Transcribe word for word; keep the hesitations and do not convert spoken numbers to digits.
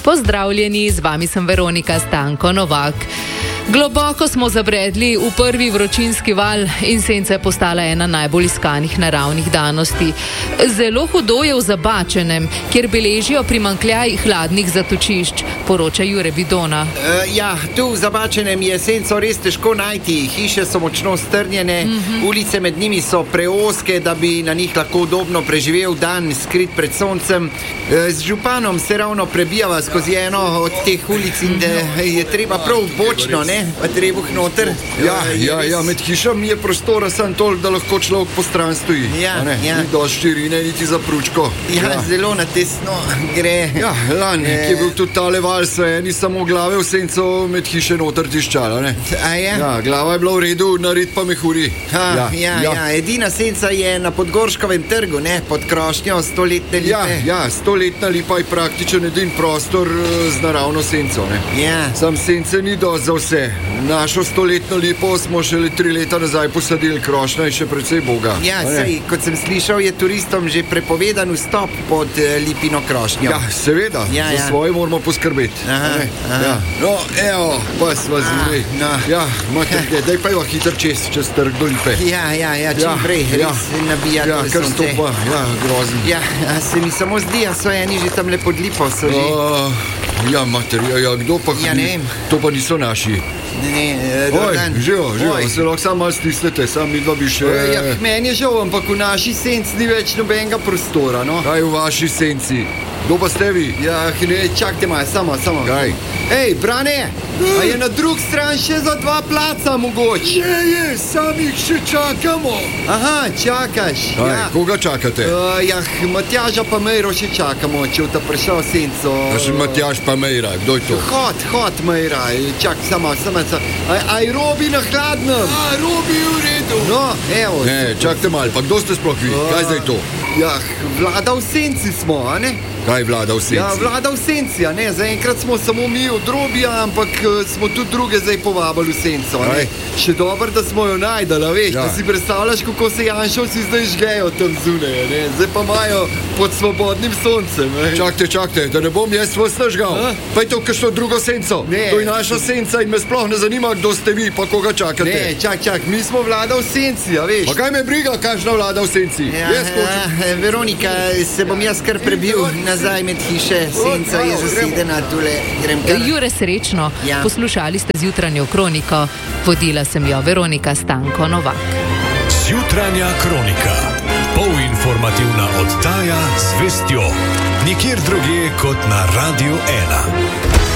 Pozdravljeni, z vami sem Veronika Stanko Novak. Globoko smo zabredli v prvi vročinski val in senca je postala ena najbolj iskanih naravnih danosti. Zelo hudo je v Zabačenem, kjer beležijo primanjkljaj hladnih zatočišč, poroča Jure Bidona. Uh, ja, tu v Zabačenem je senco res težko najti. Hiše so močno strnjene, mm-hmm. ulice med njimi so preozke, da bi na njih lahko udobno preživel dan, skrit pred soncem. Uh, z županom se ravno prebijava skozi eno od teh ulic in je treba prav bočno, ne? Pa trebuh noter. Ja, ja, ja, med hišami je prostora samo toliko, da lahko človek po stran stoji. Ja, ja. Ni dosti širine, niti za pručko. Ja, ja, zelo na tesno gre. Ja, lani, e... ki je bil tudi tale val, so eni samo glave v senco med hiše noter tiščala, ne? A je? Ja, glava je bila v redu, narit pa mehuri. Ha, ja, ja, ja, ja, edina senca je na Podgorškovem trgu, ne? Pod krošnjo stoletne lipe. Ja, ja, stoletna lipa je praktičen edin prostor z naravno senco, ne? Ja. Sam sence ni dosti za vse. Našo stoletno lipo smo šele tri leta nazaj posadili, krošnja je še precej boga. Ja, sej, kot sem slišal, je turistom že prepovedan vstop pod uh, lipino krošnjo. Ja, seveda, ja, za ja. svoje moramo poskrbeti. Aha, aha. Ja. No, evo, pa sva zmej. No. Ja, imate kde, daj pa jo hitro čez, čez trg do lipe. Ja, ja, ja, čim ja, prej, res ja. nabija ja, to kar sonce. stopa, ja, grozen. Ja, se mi samo zdi, a so eni že tam le pod lipo, so že. Uh, ja, mater, ja, ja, kdo pa ja, ne vem. To pa niso naši. Ne, ne, Oj, živo, živo, se lahko samo malo stisnete, sam mi dva bi še... Ja, meni je žal, ampak v naši senci ni več nobenega prostora, no. Kaj v vaši senci? Kdo pa ste vi? Ja, ne, čakajte malo, samo, samo. Kaj? Ej, Brane, a je na drug stran še za dva placa mogoče? Je, je, sam jih še čakamo. Aha, čakaš. Kaj, ja. Koga čakate? Uh, ja, Matjaža pa Mejro še čakamo, če v ta prišel senco. A še Matjaž pa Mejra, kdo je to? Hod, hod, Mejra, čak, samo, samo, samo. Aj Robi na hladnem. A, Robi v redu. No, evo. Ne, čakajte malo, pa kdo ste sploh vi? Uh, Kaj zdaj to? Ja, vlada v senci smo, a ne? Kaj vlada v senci? Ja, vlada v senci, a ne? Zaenkrat smo samo mi od Robija, ampak uh, smo tudi druge zdaj povabili v senco, a ne? Še dobro, da smo jo najdali, veš, ja. Da si predstavljaš, kako se Janšovci zdaj žgejo tam zunaj, a ne? Zdaj pa imajo pod svobodnim soncem, ne? Čakajte, čakajte, da ne bom jaz vas nažgal. Pa je to kakšno drugo senco. Ne. To je naša senca in me sploh ne zanima, kdo ste vi, pa koga čakate. Ne, čak, čak, mi smo vlada v senci, a veš? Pa kaj me briga, kakšna vlada v senci? Ja, ja, Veronika, se bom jaz kar prebil nazaj med hiše, senca je zasedena, tule grem kar. Jure, srečno, ja. Poslušali ste Zjutranjo kroniko, vodila sem jo Veronika Stanko Novak. Zjutranja kronika, polinformativna oddaja z vestjo, nikjer drugje kot na Radiu ena.